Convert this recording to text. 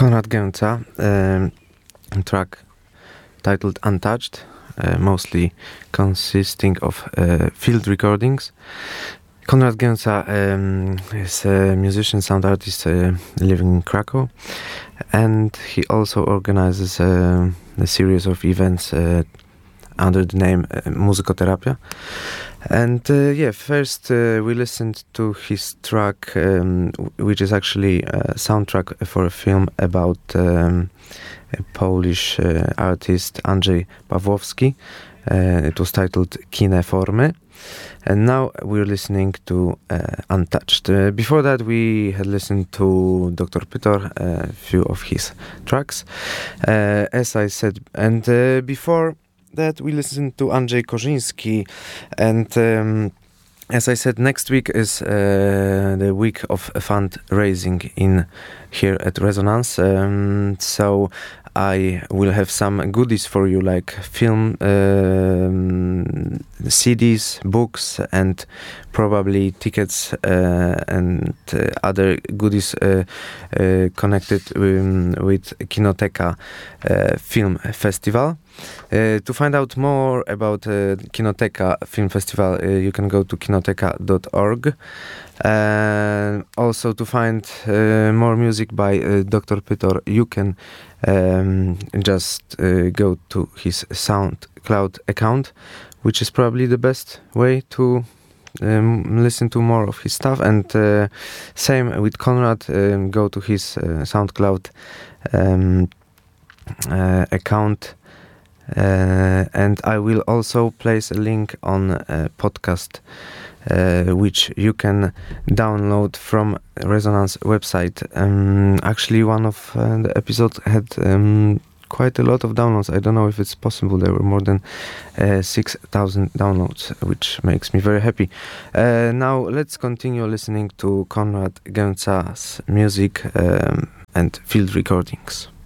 Konrad Gęca, track titled Untouched, mostly consisting of field recordings. Konrad Gęca is a musician, sound artist living in Krakow, and he also organizes a series of events under the name Muzykoterapia. And first we listened to his track, which is actually a soundtrack for a film about a Polish artist Andrzej Pawłowski. It was titled Kine Formy. And now we're listening to Untouched. Before that we had listened to Dr. Pytor, a few of his tracks. As I said, and before that we listened to Andrzej Korzyński, and as I said, next week is the week of fundraising in here at Resonance, so I will have some goodies for you, like film, CDs, books, and probably tickets and other goodies connected with Kinoteka Film Festival. To find out more about Kinoteka Film Festival, you can go to kinoteka.org. Also, to find more music by Dr. Pytor, you can just go to his SoundCloud account, which is probably the best way to listen to more of his stuff. And same with Konrad, go to his SoundCloud account. And I will also place a link on a podcast which you can download from Resonance website. Actually, one of the episodes had quite a lot of downloads. I don't know if it's possible. There were more than 6,000 downloads, which makes me very happy. Now let's continue listening to Konrad Gęca's music and field recordings.